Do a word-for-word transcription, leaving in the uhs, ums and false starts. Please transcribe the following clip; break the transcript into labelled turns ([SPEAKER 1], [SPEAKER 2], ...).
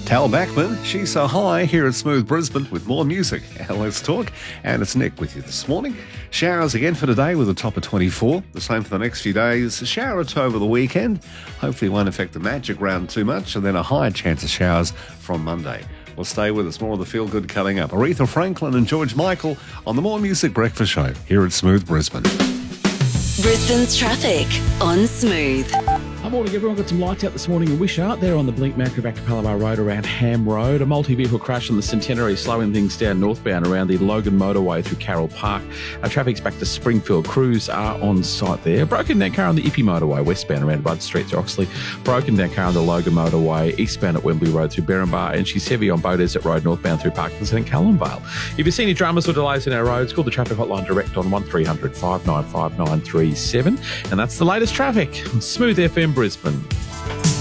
[SPEAKER 1] Tal Backman, She's So High here at Smooth Brisbane with more music. Let's talk. And it's Nick with you this morning. Showers again for today with a top of twenty-four. The same for the next few days. A shower or two over the weekend. Hopefully it won't affect the magic round too much. And then a higher chance of showers from Monday. Well, stay with us. More of the feel good coming up. Aretha Franklin and George Michael on the More Music Breakfast Show here at Smooth Brisbane.
[SPEAKER 2] Brisbane's traffic on Smooth.
[SPEAKER 3] Good morning, everyone. Got some lights out this morning in Wishart. There on the Blink Macro Vacapalabar Road around Ham Road. A multi-vehicle crash on the Centenary slowing things down northbound around the Logan motorway through Carroll Park. Our traffic's back to Springfield. Crews are on site there. Broken down car on the Ippy motorway westbound around Bud Street through Oxley. Broken down car on the Logan motorway eastbound at Wembley Road through Berrinbar. And she's heavy on Bow Desert Road northbound through Parkinson and Callumvale. If you see any dramas or delays in our roads, call the traffic hotline direct on one three hundred five nine five nine three seven. And that's the latest traffic on Smooth F M Brisbane.